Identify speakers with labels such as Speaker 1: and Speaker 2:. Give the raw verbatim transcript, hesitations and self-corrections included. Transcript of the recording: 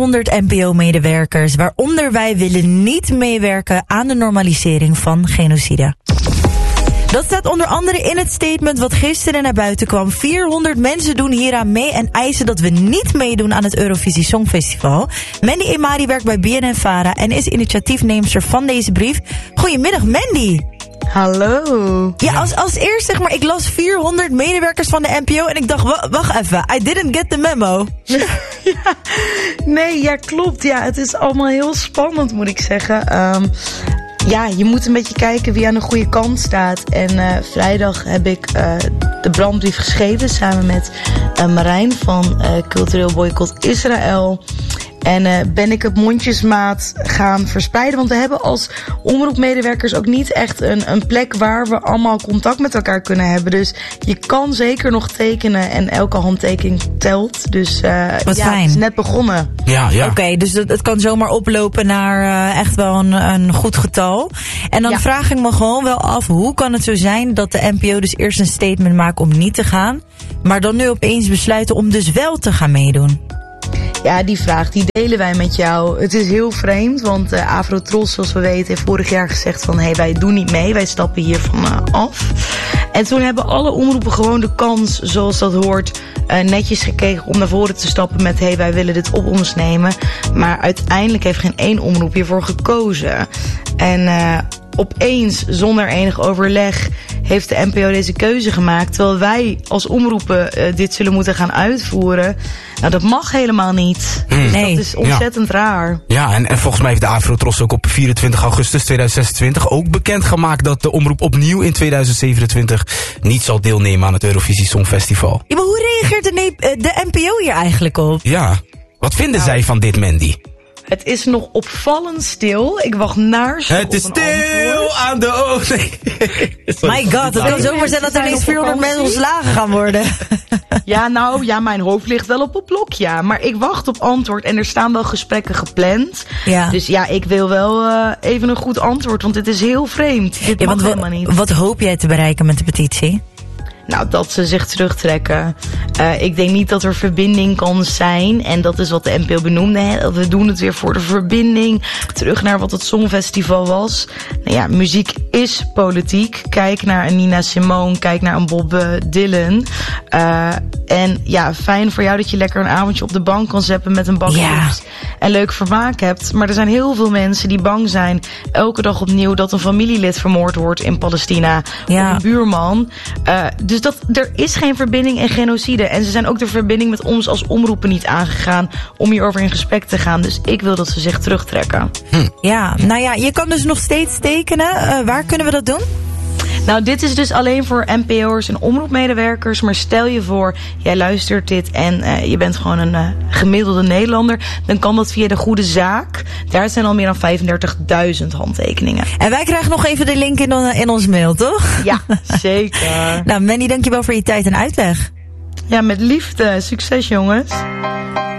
Speaker 1: vierhonderd N P O-medewerkers, waaronder wij willen niet meewerken aan de normalisering van genocide. Dat staat onder andere in het statement wat gisteren naar buiten kwam. vierhonderd mensen doen hieraan mee en eisen dat we niet meedoen aan het Eurovisie Songfestival. Mandy Emari werkt bij B N N Vara en is initiatiefneemster van deze brief. Goedemiddag, Mandy.
Speaker 2: Hallo.
Speaker 1: Ja, als, als eerst zeg maar, ik las vierhonderd medewerkers van de N P O en ik dacht, wa- wacht even, I didn't get the memo.
Speaker 2: Ja, nee, ja, klopt. Ja, het is allemaal heel spannend, moet ik zeggen. Um, ja, je moet een beetje kijken wie aan de goede kant staat. En uh, vrijdag heb ik uh, de brandbrief geschreven samen met uh, Marijn van uh, Cultureel Boycott Israël. En uh, ben ik het mondjesmaat gaan verspreiden. Want we hebben als omroepmedewerkers ook niet echt een, een plek waar we allemaal contact met elkaar kunnen hebben. Dus je kan zeker nog tekenen en elke handtekening telt. Dus uh,
Speaker 1: Wat
Speaker 2: ja,
Speaker 1: fijn.
Speaker 2: het is net begonnen.
Speaker 3: Ja, ja.
Speaker 1: Oké, okay, dus het, het kan zomaar oplopen naar uh, echt wel een, een goed getal. En dan
Speaker 2: Ja.
Speaker 1: vraag ik me gewoon wel af, hoe kan het zo zijn dat de N P O dus eerst een statement maakt om niet te gaan, maar dan nu opeens besluiten om dus wel te gaan meedoen?
Speaker 2: Ja, die vraag die delen wij met jou. Het is heel vreemd, want uh, Afrotros, zoals we weten, heeft vorig jaar gezegd van hé, hey, wij doen niet mee, wij stappen hiervan uh, af. En toen hebben alle omroepen gewoon de kans, zoals dat hoort, uh, netjes gekregen om naar voren te stappen met hé, hey, wij willen dit op ons nemen. Maar uiteindelijk heeft geen één omroep hiervoor gekozen. En uh, opeens, zonder enig overleg, heeft de N P O deze keuze gemaakt, terwijl wij als omroepen uh, dit zullen moeten gaan uitvoeren. Nou, dat mag helemaal niet.
Speaker 3: Hmm.
Speaker 2: Dus
Speaker 1: Nee.
Speaker 2: dat is ontzettend ja. raar.
Speaker 3: Ja, en, en volgens mij heeft de Afrotros ook op vierentwintig augustus tweeduizend zesentwintig ook bekendgemaakt dat de omroep opnieuw in tweeduizend zevenentwintig niet zal deelnemen aan het Eurovisie Songfestival.
Speaker 1: Ja, maar hoe reageert de, ne- de N P O hier eigenlijk op?
Speaker 3: Ja, wat vinden
Speaker 2: Nou.
Speaker 3: zij van dit, Mandy?
Speaker 2: Het is nog opvallend stil. Ik wacht naar ze
Speaker 3: Het
Speaker 2: op
Speaker 3: is
Speaker 2: een
Speaker 3: stil
Speaker 2: antwoord.
Speaker 3: aan de oog. Nee.
Speaker 1: My god, het kan zomaar zijn dat er
Speaker 2: zijn
Speaker 1: ineens
Speaker 2: op
Speaker 1: vierhonderd mensen
Speaker 2: vakantie.
Speaker 1: ontslagen gaan worden.
Speaker 2: Ja, nou, ja, mijn hoofd ligt wel op het blok, ja. Maar ik wacht op antwoord en er staan wel gesprekken gepland.
Speaker 1: Ja.
Speaker 2: Dus ja, ik wil wel uh, even een goed antwoord, want dit is heel vreemd. Dit
Speaker 1: Ja,
Speaker 2: mag
Speaker 1: want
Speaker 2: helemaal
Speaker 1: wa-
Speaker 2: niet.
Speaker 1: wat hoop jij te bereiken met de petitie?
Speaker 2: Nou, dat ze zich terugtrekken. Uh, ik denk niet dat er verbinding kan zijn. En dat is wat de N P O benoemde. Hè? We doen het weer voor de verbinding. Terug naar wat het Songfestival was. Nou ja, muziek is politiek. Kijk naar een Nina Simone. Kijk naar een Bob uh, Dylan. Uh, en ja, fijn voor jou dat je lekker een avondje op de bank kan zeppen met een bak
Speaker 1: Ja.
Speaker 2: chips. En leuk vermaak hebt. Maar er zijn heel veel mensen die bang zijn. Elke dag opnieuw dat een familielid vermoord wordt in Palestina.
Speaker 1: Ja.
Speaker 2: Of een buurman. Uh, dus dat, er is geen verbinding en genocide. En ze zijn ook de verbinding met ons als omroepen niet aangegaan om hierover in gesprek te gaan. Dus ik wil dat ze zich terugtrekken.
Speaker 1: Ja, nou ja, je kan dus nog steeds tekenen. Uh, waar kunnen we dat doen?
Speaker 2: Nou, dit is dus alleen voor N P O'ers en omroepmedewerkers. Maar stel je voor, jij luistert dit en uh, je bent gewoon een uh, gemiddelde Nederlander. Dan kan dat via de Goede Zaak. Daar zijn al meer dan vijfendertigduizend handtekeningen.
Speaker 1: En wij krijgen nog even de link in, on- in ons mail, toch?
Speaker 2: Ja, zeker.
Speaker 1: Nou, Mandy, dankjewel voor je tijd en uitleg.
Speaker 2: Ja, met liefde. Succes, jongens.